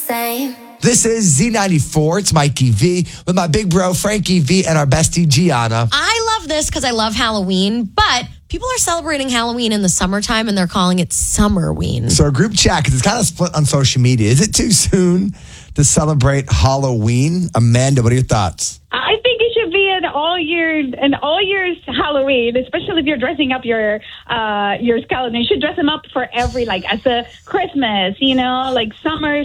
same. This is Z94. It's Mikey V with my big bro, Frankie V, and our bestie, Gianna. I love this because I love Halloween, but people are celebrating Halloween in the summertime and they're calling it Summerween. So, a group chat, because it's kind of split on social media. Is it too soon to celebrate Halloween? Amanda, what are your thoughts? I think it should be an all year's Halloween, especially if you're dressing up your skeleton. You should dress them up for as a Christmas, like summer